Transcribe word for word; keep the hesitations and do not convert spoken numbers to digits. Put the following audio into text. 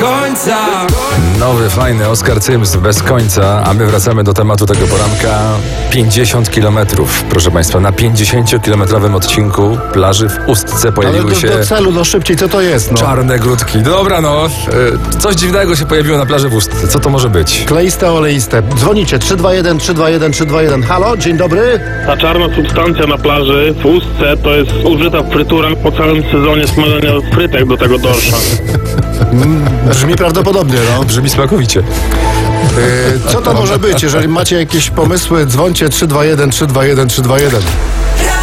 końca. Nowy, fajny Oskar Cyms bez końca, a my wracamy do tematu tego poranka. pięćdziesiąt kilometrów, proszę Państwa, na pięćdziesięciokilometrowym odcinku plaży w Ustce pojawiły Ale do, się do celu, no szybciej, co to jest? No? czarne grudki. Dobra, no, e, coś dziwnego się pojawiło na plaży w Ustce. Co to może być? Kleiste, oleiste. Dzwonicie trzy dwa jeden, trzy dwa jeden, trzy dwa jeden. Halo, dzień dobry. Ta czarna substancja na plaży w Ustce to jest użyta w fryturach po całym sezonie smażenia frytek do tego dorsza. Brzmi prawdopodobnie, no. Brzmi smakowicie. Yy, co to może być? Jeżeli macie jakieś pomysły, dzwońcie trzy dwa jeden, trzy dwa jeden, trzy dwa jeden.